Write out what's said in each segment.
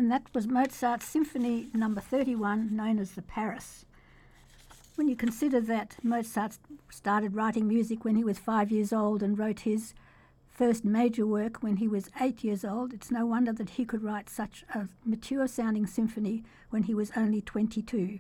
and that was Mozart's Symphony No. 31, known as the Paris. When you consider that Mozart started writing music when he was 5 years old and wrote his first major work when he was 8 years old, it's no wonder that he could write such a mature-sounding symphony when he was only 22.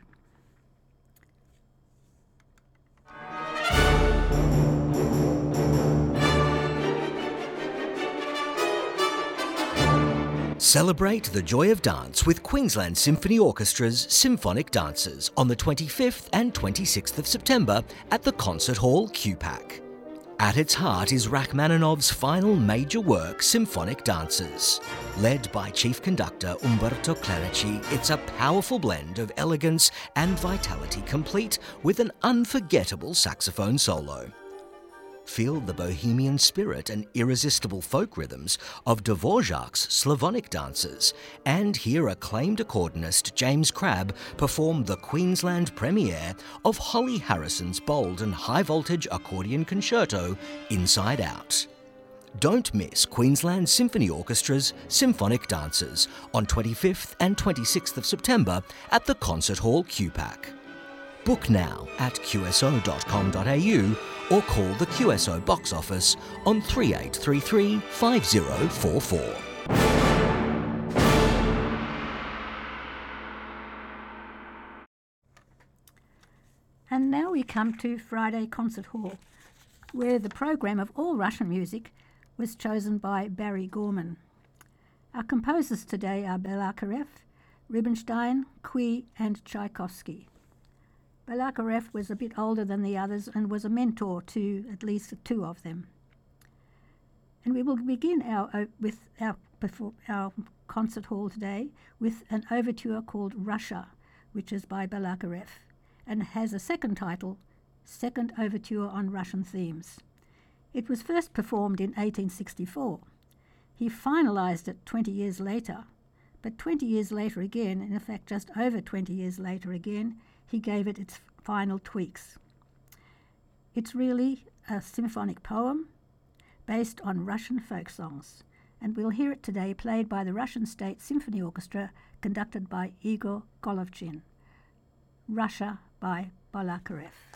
Celebrate the joy of dance with Queensland Symphony Orchestra's Symphonic Dances on the 25th and 26th of September at the Concert Hall, QPAC. At its heart is Rachmaninoff's final major work, Symphonic Dances. Led by Chief Conductor Umberto Clerici, it's a powerful blend of elegance and vitality, complete with an unforgettable saxophone solo. Feel the bohemian spirit and irresistible folk rhythms of Dvorak's Slavonic dances, and hear acclaimed accordionist James Crabb perform the Queensland premiere of Holly Harrison's bold and high-voltage accordion concerto, Inside Out. Don't miss Queensland Symphony Orchestra's Symphonic Dances on 25th and 26th of September at the Concert Hall, QPAC. Book now at qso.com.au or call the QSO box office on 3833 5044. And now we come to Friday Concert Hall, where the program of all Russian music was chosen by Barry Gorman. Our composers today are Balakarev, Rubinstein, Cui and Tchaikovsky. Balakarev was a bit older than the others and was a mentor to at least two of them. And we will begin our concert hall today with an overture called Russia, which is by Balakarev, and has a second title, Second Overture on Russian Themes. It was first performed in 1864. He finalized it 20 years later, but 20 years later again, in fact just over 20 years later again, he gave it its final tweaks. It's really a symphonic poem based on Russian folk songs, and we'll hear it today played by the Russian State Symphony Orchestra, conducted by Igor Golovchin. Russia by Balakarev.